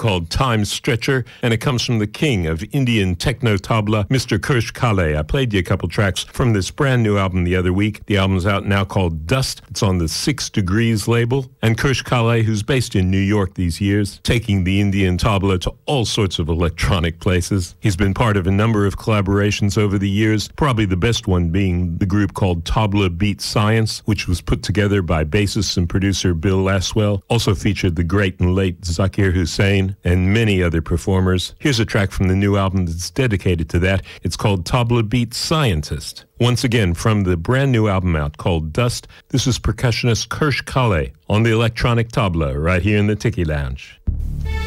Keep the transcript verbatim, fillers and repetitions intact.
called Time Stretcher, and it comes from the king of Indian techno tabla, Mister Kirsch Kale. I played you a couple tracks from this brand new album the other week. The album's out now called Dust. It's on the Six Degrees label. And Kirsch Kale, who's based in New York these years, taking the Indian tabla to all sorts of electronic places. He's been part of a number of collaborations over the years, probably the best one being the group called Tabla Beat Science, which was put together by bassist and producer Bill Laswell. Also featured the great and late Zakir Hussain and many other performers. Here's a track from the new album that's dedicated to that. It's called Tabla Beat Scientist. Once again, from the brand new album out called Dust, this is percussionist Kirsch Kale on the electronic tabla right here in the Tiki Lounge.